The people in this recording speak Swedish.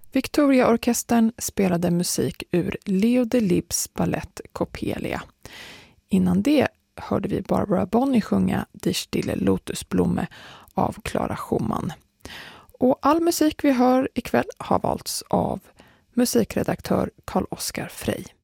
Victoria-orkestern spelade musik ur Leo Delibes ballett Coppelia. Innan det hörde vi Barbara Bonney sjunga Die stille Lotusblume av Clara Schumann. Och all musik vi hör ikväll har valts av musikredaktör Carl-Oskar Frey.